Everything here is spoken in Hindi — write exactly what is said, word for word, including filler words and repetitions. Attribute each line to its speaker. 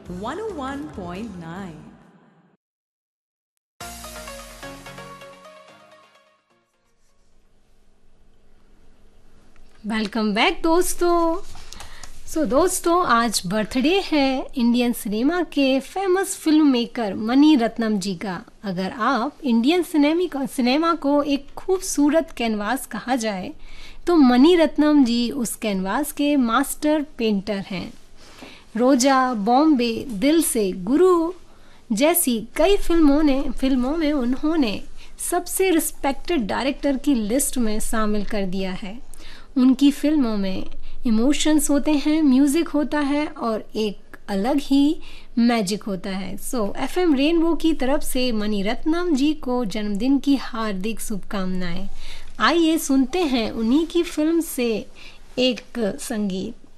Speaker 1: one oh one point nine.
Speaker 2: Welcome back दोस्तों। सो so, दोस्तों आज बर्थडे है इंडियन सिनेमा के famous film maker Mani Ratnam जी का। अगर आप इंडियन सिनेमा सिनेमा को एक खूबसूरत कैनवास कहा जाए तो मणि रत्नम जी उस कैनवास के मास्टर पेंटर हैं। रोजा, बॉम्बे, दिल से, गुरु जैसी कई फिल्मों ने फिल्मों में उन्होंने सबसे रिस्पेक्टेड डायरेक्टर की लिस्ट में शामिल कर दिया है। उनकी फिल्मों में इमोशंस होते हैं, म्यूज़िक होता है और एक अलग ही मैजिक होता है। सो एफएम रेनबो की तरफ से मणि रत्नम जी को जन्मदिन की हार्दिक शुभकामनाएं। आइए सुनते हैं उन्हीं की फिल्म से एक संगीत।